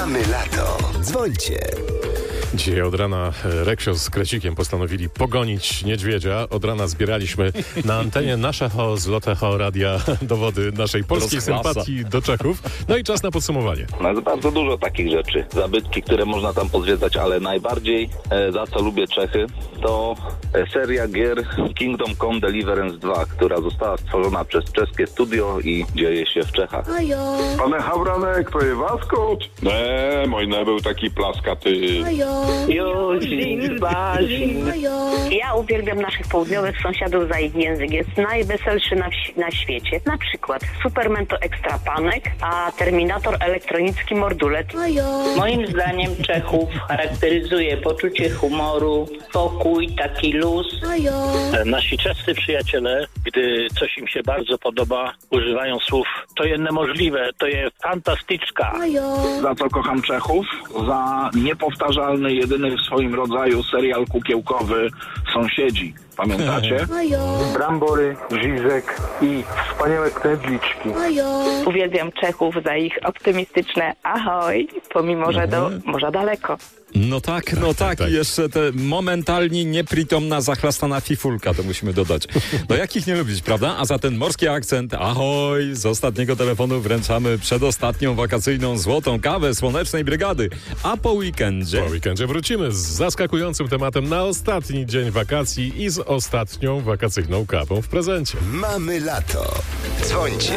Mamy lato. Dzwońcie. Dzisiaj od rana Reksio z Krecikiem postanowili pogonić niedźwiedzia. Od rana zbieraliśmy na antenie Nasze z Lotecho Radia dowody naszej polskiej sympatii do Czechów. No i czas na podsumowanie. No jest bardzo dużo takich rzeczy, zabytki, które można tam pozwiedzać, ale najbardziej za co lubię Czechy, to seria gier Kingdom Come Deliverance 2, która została stworzona przez czeskie studio i dzieje się w Czechach. Pane Havranek, to je vás coach? Ne, můj nebyl taký plaskaty. Ja uwielbiam naszych południowych sąsiadów za ich język. Jest najweselszy na świecie. Na przykład Superman to ekstra panek, a Terminator elektronicki mordulet. Moim zdaniem Czechów charakteryzuje poczucie humoru, spokój, taki luz. Nasi czescy przyjaciele, gdy coś im się bardzo podoba, używają słów to jest niemożliwe, to jest fantastyczka. Za co kocham Czechów? Za niepowtarzalny, jedyny w swoim rodzaju serial kukiełkowy Sąsiedzi. Pamiętacie? Brambory, Żyżek i wspaniałe knedliczki. Uwielbiam Czechów za ich optymistyczne ahoj, pomimo że do morza daleko. No tak. I jeszcze te momentalnie niepritomna, zachlastana fifulka, to musimy dodać. No jakich nie lubić, prawda? A za ten morski akcent, ahoj, z ostatniego telefonu wręczamy przedostatnią wakacyjną złotą kawę Słonecznej Brygady. A po weekendzie wrócimy z zaskakującym tematem na ostatni dzień wakacji i z ostatnią wakacyjną kawą w prezencie. Mamy lato. Dzwońcie.